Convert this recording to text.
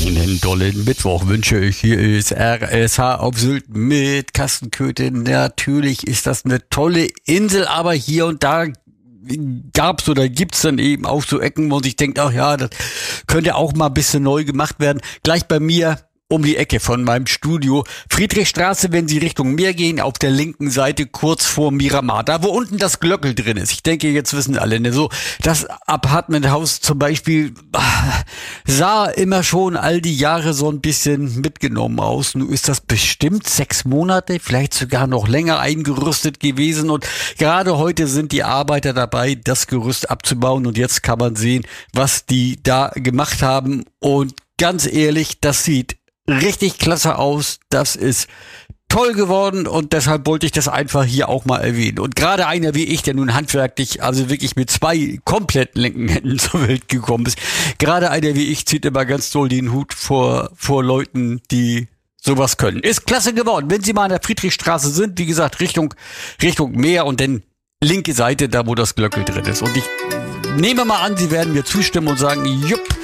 Einen tollen Mittwoch wünsche ich. Hier ist RSH auf Sylt mit Kastenköthe. Natürlich ist das eine tolle Insel, aber hier und da gab's oder gibt's dann eben auch so Ecken, wo ich denke, ach ja, das könnte auch mal ein bisschen neu gemacht werden. Gleich bei mir um die Ecke von meinem Studio. Friedrichstraße, wenn Sie Richtung Meer gehen, auf der linken Seite kurz vor Miramar. Da, wo unten das Glöckel drin ist. Ich denke, jetzt wissen alle, ne? So, das Apartmenthaus zum Beispiel sah immer schon all die Jahre so ein bisschen mitgenommen aus. Nun ist das bestimmt 6 Monate, vielleicht sogar noch länger eingerüstet gewesen. Und gerade heute sind die Arbeiter dabei, das Gerüst abzubauen. Und jetzt kann man sehen, was die da gemacht haben. Und ganz ehrlich, das sieht richtig klasse aus. Das ist toll geworden und deshalb wollte ich das einfach hier auch mal erwähnen. Und gerade einer wie ich, der nun handwerklich, also wirklich mit 2 komplett linken Händen zur Welt gekommen ist, gerade einer wie ich zieht immer ganz doll den Hut vor Leuten, die sowas können. Ist klasse geworden. Wenn Sie mal an der Friedrichstraße sind, wie gesagt, Richtung Meer und dann linke Seite, da wo das Glöckel drin ist. Und ich nehme mal an, Sie werden mir zustimmen und sagen, jupp,